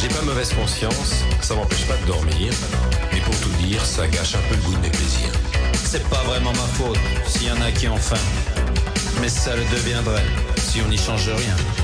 J'ai pas mauvaise conscience, ça m'empêche pas de dormir. Mais pour tout dire, ça gâche un peu le goût de mes plaisirs. C'est pas vraiment ma faute s'il y en a qui ont faim. Mais ça le deviendrait si on n'y change rien.